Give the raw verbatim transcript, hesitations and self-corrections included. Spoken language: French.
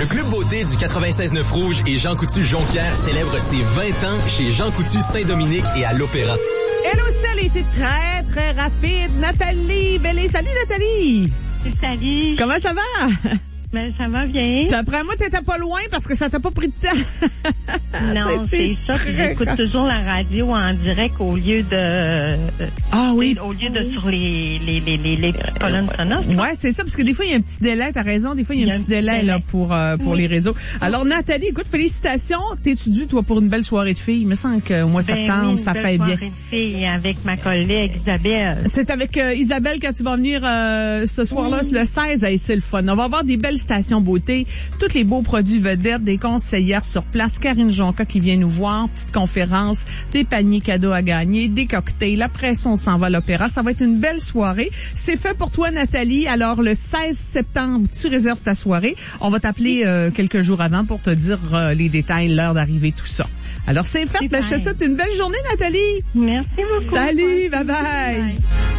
Le Club Beauté du quatre-vingt-seize neuf Rouge et Jean Coutu Jonquière célèbre ses vingt ans chez Jean Coutu Saint-Dominique et à l'Opéra. Elle aussi, elle était très, très rapide. Nathalie Bellé. Salut, Nathalie. Salut. Comment ça va? Ben, ça va bien. D'après moi, t'étais pas loin parce que ça t'a pas pris de temps. Non, c'est ça. Puis j'écoute toujours la radio en direct au lieu de... Ah oui. Au lieu de sur les, les, les, les, les petites colonnes sonores. Ouais, c'est ça, parce que des fois, il y a un petit délai. T'as raison, des fois, il y a un petit délai, là, pour, euh, pour oui. les réseaux. Alors, Nathalie, écoute, félicitations. T'es-tu due, toi, pour une belle soirée de filles? Il me semble qu'au mois de ben septembre, oui, ça belle fait bien. Soirée de filles avec ma collègue Isabelle. C'est avec euh, Isabelle que tu vas venir euh, ce soir-là, oui. le seize. Hey, c'est le fun. On va avoir des belles stations beauté. Tous les beaux produits vedettes, des conseillères sur place, Karine Jonca qui vient nous voir, petite conférence, des paniers cadeaux à gagner, des cocktails. Après ça, on s'en va à l'Opéra. Ça va être une belle soirée. C'est fait pour toi, Nathalie. Alors, le seize septembre, tu réserves ta soirée. On va t'appeler euh, quelques jours avant pour te dire euh, les détails, l'heure d'arrivée, tout ça. Alors, c'est fait. Ben, je te souhaite une belle journée, Nathalie. Merci beaucoup. Salut, bye bye. bye.